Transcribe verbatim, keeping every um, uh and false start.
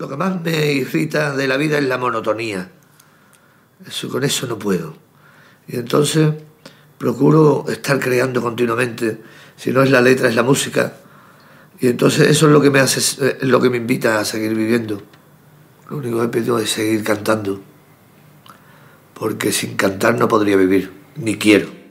lo que más me irrita de la vida es la monotonía. Eso, con eso no puedo. Y entonces procuro estar creando continuamente. Si no es la letra, es la música. Y entonces eso es lo que me hace, es lo que me invita a seguir viviendo. Lo único que pido es seguir cantando. Porque sin cantar no podría vivir, ni quiero.